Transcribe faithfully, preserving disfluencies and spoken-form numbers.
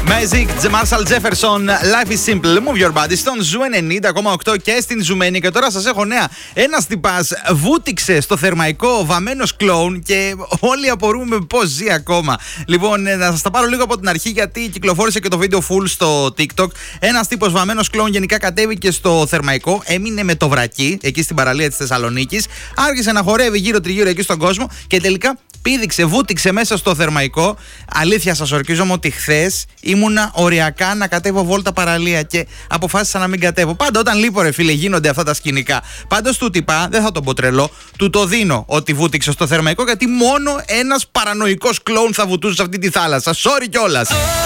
Magic, Marshall Jefferson, Life is Simple, Move Your Body στον Ζου ενενήντα κόμμα οκτώ και στην Ζουμένη. Και τώρα σας έχω νέα. Ένας τυπάς βούτυξε στο Θερμαϊκό βαμμένος κλόουν και όλοι απορούμε πώς ζει ακόμα. Λοιπόν, να σας τα πάρω λίγο από την αρχή γιατί κυκλοφόρησε και το βίντεο full στο TikTok. Ένας τύπος βαμμένος κλόουν γενικά κατέβηκε στο Θερμαϊκό, έμεινε με το βρακί εκεί στην παραλία της Θεσσαλονίκης, άρχισε να χορεύει γύρω-τριγύρω εκεί στον κόσμο και τελικά πήδηξε, βούτυξε μέσα στο Θερμαϊκό. Αλήθεια σας ορκίζομαι ότι χθες ήμουνα οριακά να κατέβω βόλτα παραλία και αποφάσισα να μην κατέβω. Πάντα όταν λείπω ρε φίλε γίνονται αυτά τα σκηνικά. Πάντως του τυπά, δεν θα τον πω τρελό, του το δίνω ότι βούτυξε στο Θερμαϊκό γιατί μόνο ένας παρανοϊκός κλόουν θα βουτούσε σε αυτή τη θάλασσα. Sorry κιόλας.